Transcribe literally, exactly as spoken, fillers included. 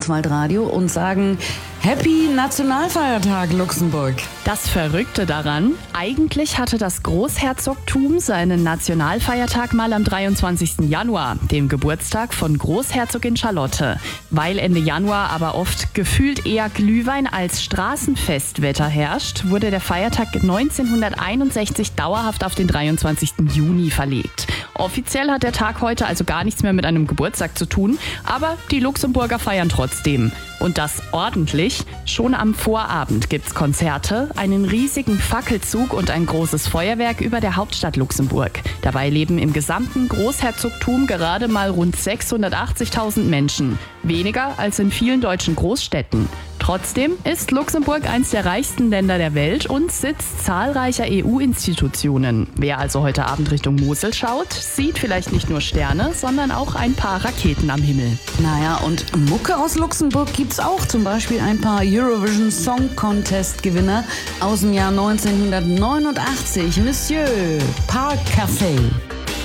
Kurzwaldradio und sagen Happy Nationalfeiertag Luxemburg. Das Verrückte daran, eigentlich hatte das Großherzogtum seinen Nationalfeiertag mal am dreiundzwanzigsten Januar, dem Geburtstag von Großherzogin Charlotte. Weil Ende Januar aber oft gefühlt eher Glühwein als Straßenfestwetter herrscht, wurde der Feiertag neunzehnhunderteinundsechzig dauerhaft auf den dreiundzwanzigsten Juni verlegt. Offiziell hat der Tag heute also gar nichts mehr mit einem Geburtstag zu tun, aber die Luxemburger feiern trotzdem. Und das ordentlich. Schon am Vorabend gibt's Konzerte, einen riesigen Fackelzug und ein großes Feuerwerk über der Hauptstadt Luxemburg. Dabei leben im gesamten Großherzogtum gerade mal rund sechshundertachtzigtausend Menschen. Weniger als in vielen deutschen Großstädten. Trotzdem ist Luxemburg eins der reichsten Länder der Welt und Sitz zahlreicher E U-Institutionen. Wer also heute Abend Richtung Mosel schaut, sieht vielleicht nicht nur Sterne, sondern auch ein paar Raketen am Himmel. Naja, und Mucke aus Luxemburg gibt's auch. Zum Beispiel ein paar Eurovision Song Contest Gewinner aus dem Jahr neunzehnhundertneunundachtzig. Monsieur Park Café.